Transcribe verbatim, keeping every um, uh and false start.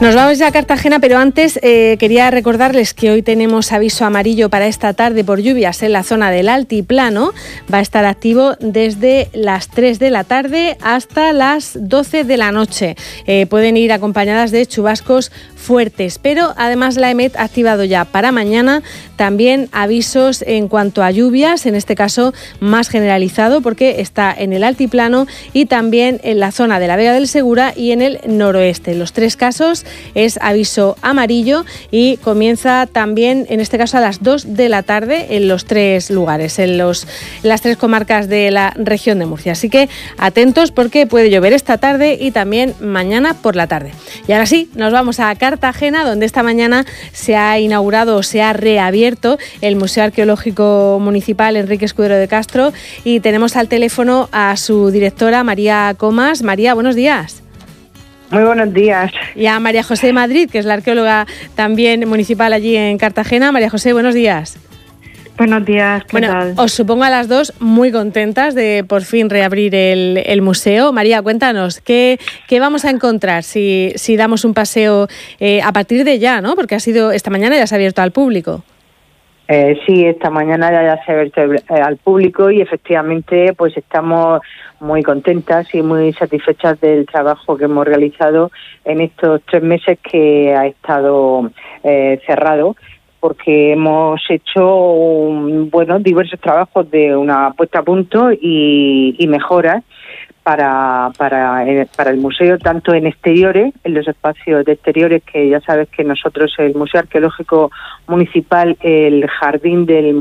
Nos vamos ya a Cartagena, pero antes eh, quería recordarles que hoy tenemos aviso amarillo para esta tarde por lluvias en la zona del altiplano. Va a estar activo desde las tres de la tarde hasta las doce de la noche. Eh, pueden ir acompañadas de chubascos fuertes, pero además la EMET ha activado ya para mañana también avisos en cuanto a lluvias, en este caso más generalizado porque está en el altiplano y también en la zona de la Vega del Segura y en el noroeste. En los tres casos es aviso amarillo y comienza también, en este caso, a las dos de la tarde en los tres lugares, en, los, en las tres comarcas de la región de Murcia. Así que atentos porque puede llover esta tarde y también mañana por la tarde. Y ahora sí, nos vamos a Cartagena, donde esta mañana se ha inaugurado o se ha reabierto el Museo Arqueológico Municipal Enrique Escudero de Castro y tenemos al teléfono a su directora, María Comas. María, buenos días. Muy buenos días. Y a María José Madrid, que es la arqueóloga también municipal allí en Cartagena. María José, buenos días. Buenos días, ¿qué bueno, tal? Os supongo a las dos muy contentas de por fin reabrir el, el museo. María, cuéntanos, ¿qué, qué vamos a encontrar si, si damos un paseo eh, a partir de ya, ¿no? Porque ha sido esta mañana ya se ha abierto al público. Eh, sí, esta mañana ya se ha abierto al público y efectivamente pues estamos muy contentas y muy satisfechas del trabajo que hemos realizado en estos tres meses que ha estado eh, cerrado, porque hemos hecho un, bueno diversos trabajos de una puesta a punto y, y mejoras para para para el museo, tanto en exteriores, en los espacios de exteriores, que ya sabes que nosotros, el Museo Arqueológico Municipal, el jardín del